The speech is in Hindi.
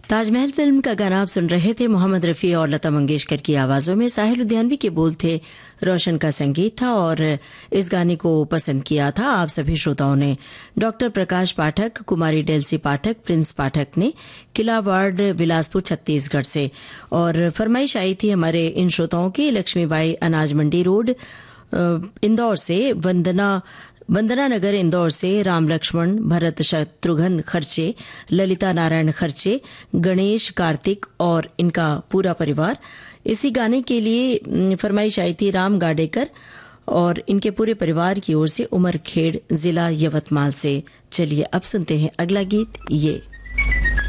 ताजमहल फिल्म का गाना आप सुन रहे थे। मोहम्मद रफ़ी और लता मंगेशकर की आवाज़ों में साहिल लुधियानवी के बोल थे, रोशन का संगीत था और इस गाने को पसंद किया था आप सभी श्रोताओं ने। डॉक्टर प्रकाश पाठक, कुमारी डेल्सी पाठक, प्रिंस पाठक ने किला वार्ड बिलासपुर छत्तीसगढ़ से। और फरमाइश आई थी हमारे इन श्रोताओं की लक्ष्मीबाई अनाज मंडी रोड इंदौर से, वंदना नगर इंदौर से, राम लक्ष्मण भरत शत्रुघ्न खर्चे, ललिता नारायण खर्चे, गणेश कार्तिक और इनका पूरा परिवार। इसी गाने के लिए फरमाइश आई थी राम गाडेकर और इनके पूरे परिवार की ओर से उमरखेड़ जिला यवतमाल से। चलिए अब सुनते हैं अगला गीत ये।